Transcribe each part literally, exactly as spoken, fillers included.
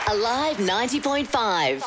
Alive ninety point five.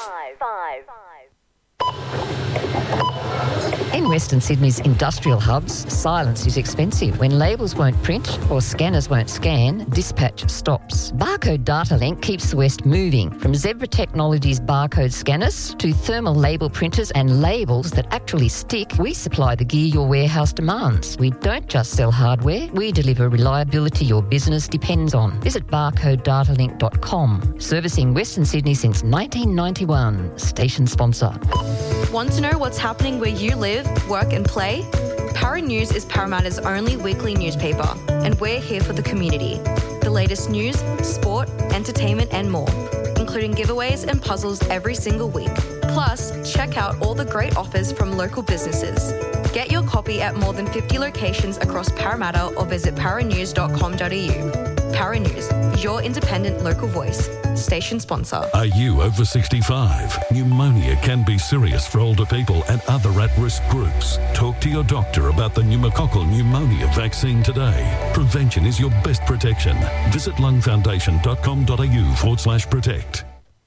In Western Sydney's industrial hubs, silence is expensive. When labels won't print or scanners won't scan, dispatch stops. Barcode Data Link keeps the West moving, from Zebra Technologies barcode scanners to thermal label printers and labels that actually stick. We supply the gear your warehouse demands. We don't just sell hardware, we deliver reliability your business depends on. Visit barcode data link dot com. Servicing Western Sydney since nineteen ninety-one. Station sponsor. Want to know what's happening where you live, work and play? Para News is Parramatta's only weekly newspaper, and we're here for the community. The latest news, sport, entertainment and more, including giveaways and puzzles every single week. Plus, check out all the great offers from local businesses. Get your copy at more than fifty locations across Parramatta or visit para news dot com dot a u. Para News, your independent local voice. Station sponsor. Are you over sixty-five? Pneumonia can be serious for older people and other at-risk groups. Talk to your doctor about the pneumococcal pneumonia vaccine today. Prevention is your best protection. Visit lungfoundation dot com dot a u forward slash protect.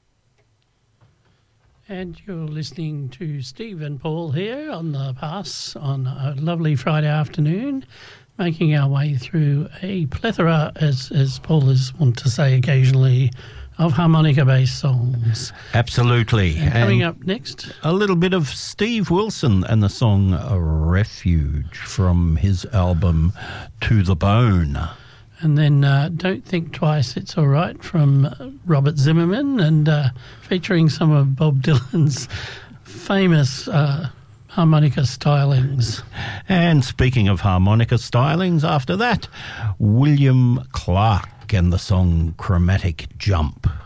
And you're listening to Steve and Paul here on the Pass on a lovely Friday afternoon, making our way through a plethora, as, as Paul is wont to say occasionally, of harmonica-based songs. Absolutely. And coming and up next, a little bit of Steve Wilson and the song Refuge from his album To the Bone. And then uh, Don't Think Twice, It's All Right from Robert Zimmerman, and uh, featuring some of Bob Dylan's famous uh, harmonica stylings. And speaking of harmonica stylings, after that, William Clark and the song Chromatic Jump.